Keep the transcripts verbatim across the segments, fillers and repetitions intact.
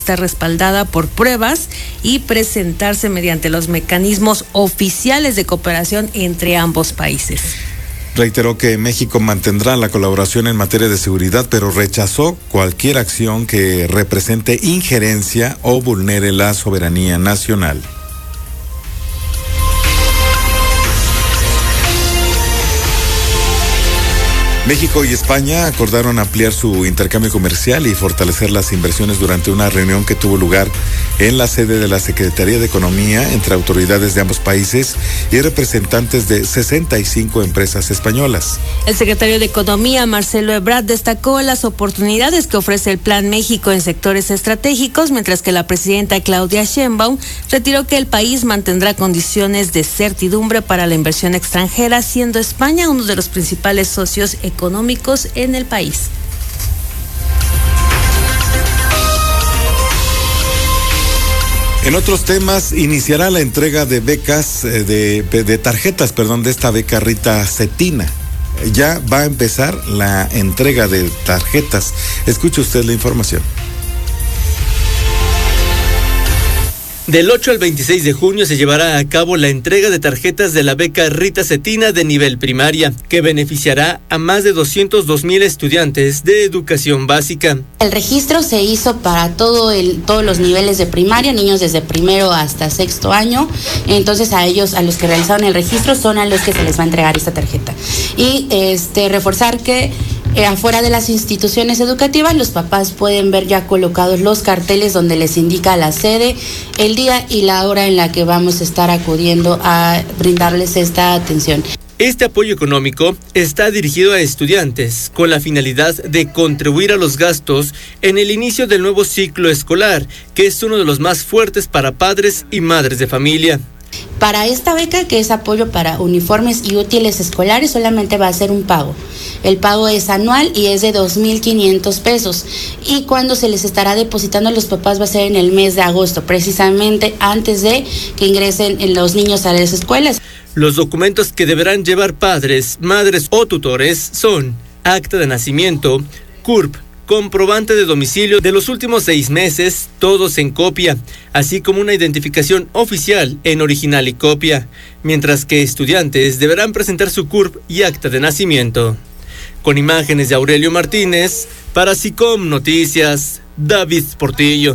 está respaldada por pruebas y presentarse mediante los mecanismos oficiales de cooperación entre ambos países. Reiteró que México mantendrá la colaboración en materia de seguridad, pero rechazó cualquier acción que represente injerencia o vulnere la soberanía nacional. México y España acordaron ampliar su intercambio comercial y fortalecer las inversiones durante una reunión que tuvo lugar en la sede de la Secretaría de Economía entre autoridades de ambos países y representantes de sesenta y cinco empresas españolas. El secretario de Economía, Marcelo Ebrard, destacó las oportunidades que ofrece el Plan México en sectores estratégicos, mientras que la presidenta Claudia Sheinbaum retiró que el país mantendrá condiciones de certidumbre para la inversión extranjera, siendo España uno de los principales socios económicos en el país. En otros temas, iniciará la entrega de becas, de, de tarjetas, perdón, de esta beca Rita Cetina. Ya va a empezar la entrega de tarjetas. Escuche usted la información. Del ocho al veintiséis de junio se llevará a cabo la entrega de tarjetas de la beca Rita Cetina de nivel primaria, que beneficiará a más de doscientos dos mil estudiantes de educación básica. El registro se hizo para todo el, todos los niveles de primaria, niños desde primero hasta sexto año. Entonces a ellos, a los que realizaron el registro, son a los que se les va a entregar esta tarjeta. Y este reforzar que Eh, afuera de las instituciones educativas, los papás pueden ver ya colocados los carteles donde les indica la sede, el día y la hora en la que vamos a estar acudiendo a brindarles esta atención. Este apoyo económico está dirigido a estudiantes con la finalidad de contribuir a los gastos en el inicio del nuevo ciclo escolar, que es uno de los más fuertes para padres y madres de familia. Para esta beca, que es apoyo para uniformes y útiles escolares, solamente va a ser un pago. El pago es anual y es de dos mil quinientos pesos. Y cuando se les estará depositando a los papás va a ser en el mes de agosto, precisamente antes de que ingresen los niños a las escuelas. Los documentos que deberán llevar padres, madres o tutores son acta de nacimiento, C U R P, comprobante de domicilio de los últimos seis meses, todos en copia, así como una identificación oficial en original y copia, mientras que estudiantes deberán presentar su C U R P y acta de nacimiento. Con imágenes de Aurelio Martínez, para SICOM Noticias, David Portillo.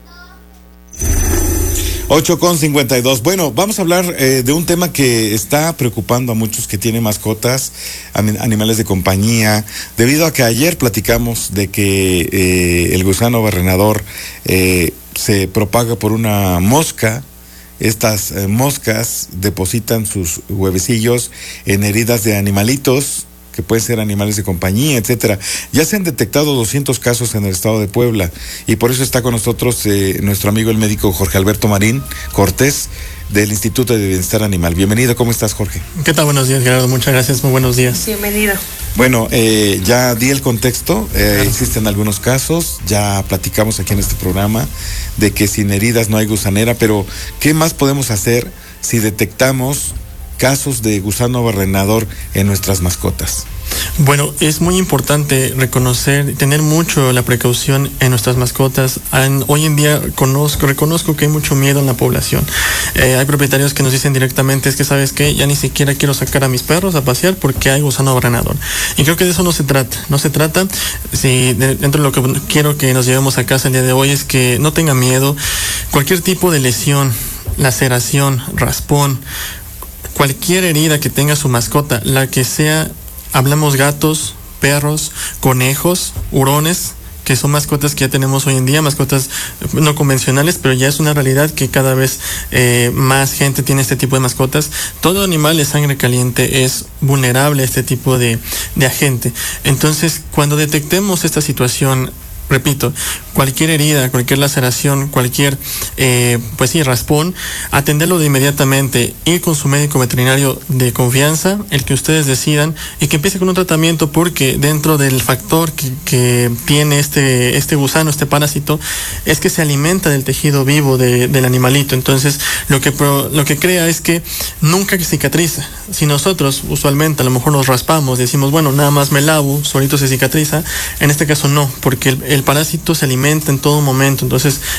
ocho con cincuenta y dos. Bueno, vamos a hablar eh, de un tema que está preocupando a muchos que tienen mascotas, animales de compañía, debido a que ayer platicamos de que eh, el gusano barrenador eh, se propaga por una mosca. Estas eh, moscas depositan sus huevecillos en heridas de animalitos, que pueden ser animales de compañía, etcétera. Ya se han detectado doscientos casos en el estado de Puebla y por eso está con nosotros eh, nuestro amigo el médico Jorge Alberto Marín Cortés del Instituto de Bienestar Animal. Bienvenido, ¿cómo estás, Jorge? ¿Qué tal? Buenos días, Gerardo, muchas gracias, muy buenos días. Bienvenido. Bueno, eh, ya di el contexto, eh, claro. Existen algunos casos, ya platicamos aquí en este programa de que sin heridas no hay gusanera, pero ¿qué más podemos hacer si detectamos casos de gusano barrenador en nuestras mascotas? Bueno, es muy importante reconocer, tener mucho la precaución en nuestras mascotas. Hoy en día conozco, reconozco que hay mucho miedo en la población. Eh, hay propietarios que nos dicen directamente, es que sabes qué, ya ni siquiera quiero sacar a mis perros a pasear porque hay gusano barrenador. Y creo que de eso no se trata, no se trata. Si dentro de lo que quiero que nos llevemos a casa el día de hoy es que no tenga miedo. Cualquier tipo de lesión, laceración, raspón, cualquier herida que tenga su mascota, la que sea, hablamos gatos, perros, conejos, hurones, que son mascotas que ya tenemos hoy en día, mascotas no convencionales, pero ya es una realidad que cada vez eh, más gente tiene este tipo de mascotas. Todo animal de sangre caliente es vulnerable a este tipo de, de agente. Entonces, cuando detectemos esta situación, repito, cualquier herida, cualquier laceración, cualquier, eh, pues sí, raspón, atenderlo de inmediatamente, ir con su médico veterinario de confianza, el que ustedes decidan, y que empiece con un tratamiento, porque dentro del factor que, que tiene este, este gusano, este parásito, es que se alimenta del tejido vivo de, del animalito. Entonces, lo que, lo que crea es que nunca cicatriza. Si nosotros, usualmente, a lo mejor nos raspamos, decimos, bueno, nada más me lavo, solito se cicatriza, en este caso no, porque el, el el parásito se alimenta en todo momento, entonces